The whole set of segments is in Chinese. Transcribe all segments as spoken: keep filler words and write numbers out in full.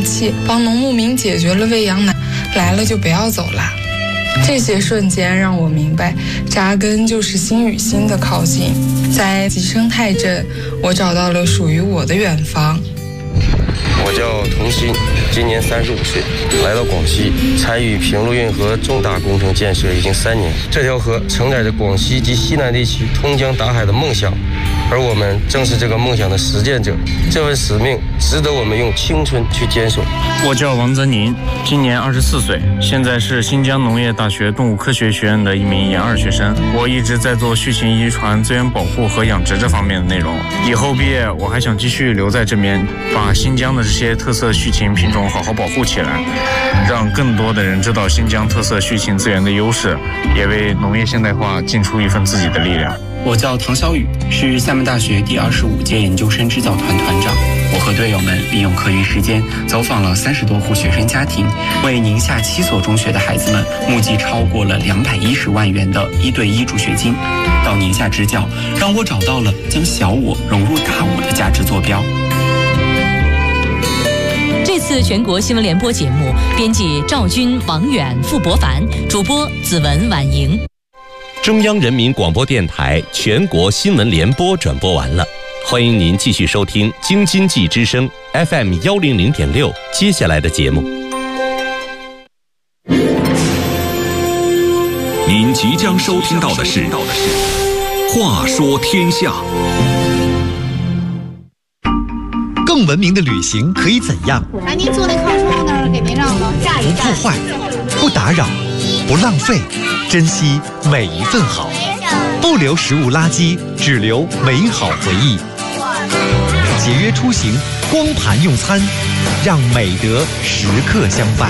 气，帮农牧民解决了喂羊难，来了就不要走啦。这些瞬间让我明白，扎根就是心与心的靠近。在吉生泰镇，我找到了属于我的远方。 我叫童鑫，今年三十五岁，来到广西参与平陆运河重大工程建设已经三年。这条河承载着广西及西南地区通江达海的梦想，而我们正是这个梦想的实践者。这份使命值得我们用青春去坚守。 我叫王泽宁，今年二十四岁，现在是新疆农业大学动物科学学院的一名研二学生。我一直在做畜禽遗传、资源保护和养殖这方面的内容。以后毕业，我还想继续留在这边，把新疆的这些特色畜禽品种好好保护起来，让更多的人知道新疆特色畜禽资源的优势，也为农业现代化尽出一份自己的力量。 我叫唐小雨，是厦门大学第二十五届研究生支教团团长。我和队友们利用课余时间走访了三十多户学生家庭，为宁夏七所中学的孩子们募集超过了两百一十万元的一对一助学金。到宁夏支教，让我找到了将小我融入大我的价值坐标。 这次全国新闻联播节目，编辑赵军、王远、傅博凡，主播子文、婉莹。 中央人民广播电台全国新闻联播转播完了，欢迎您继续收听京津冀之声 F M 幺零零点六接下来的节目。 您即将收听到的是《话说天下》。 更文明的旅行可以怎样？ 哎，您坐那靠窗那儿，给您让了。 不破坏，不打扰，不浪费，珍惜每一份好，不留食物垃圾，只留美好回忆。节约出行，光盘用餐，让美德时刻相伴。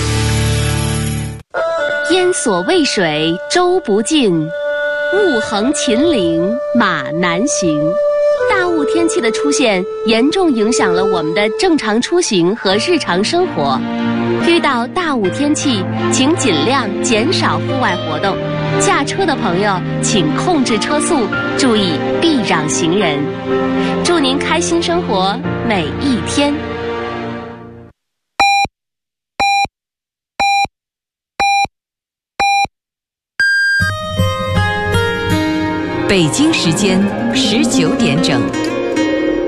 烟所未水，舟不进；雾横秦岭，马难行。大雾天气的出现，严重影响了我们的正常出行和日常生活。遇到大雾天气，请尽量减少户外活动。驾车的朋友，请控制车速，注意避让行人。祝您开心生活每一天。 北京时间十九点整。